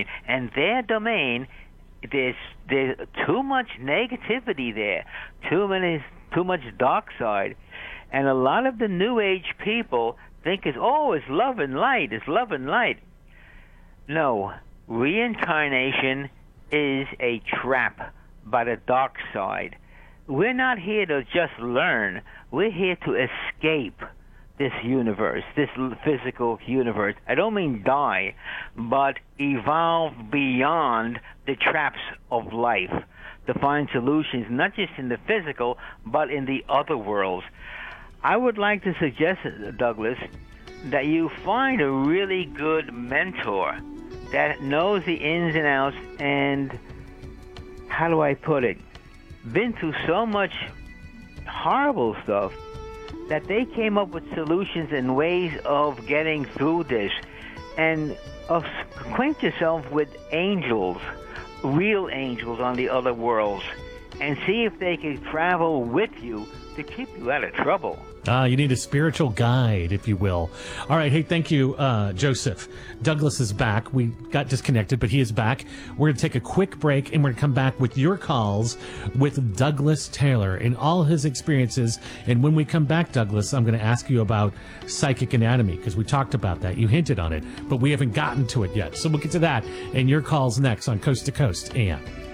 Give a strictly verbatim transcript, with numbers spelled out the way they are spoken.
domain. And their domain, there's there's too much negativity there, too many, too much dark side, and a lot of the New Age people think it's oh, it's love and light, it's love and light. No, reincarnation is a trap by the dark side. We're not here to just learn. We're here to escape this universe, this physical universe. I don't mean die, but evolve beyond the traps of life to find solutions, not just in the physical, but in the other worlds. I would like to suggest, Douglas, that you find a really good mentor that knows the ins and outs and, how do I put it, been through so much horrible stuff that they came up with solutions and ways of getting through this. And acquaint yourself with angels, real angels on the other worlds, and see if they can travel with you to keep you out of trouble. Ah, you need a spiritual guide, if you will. All right. Hey, thank you, uh, Joseph. Douglas is back. We got disconnected, but he is back. We're going to take a quick break, and we're going to come back with your calls with Douglas Taylor and all his experiences. And when we come back, Douglas, I'm going to ask you about psychic anatomy, because we talked about that. You hinted on it, but we haven't gotten to it yet. So we'll get to that and your calls next on Coast to Coast A M.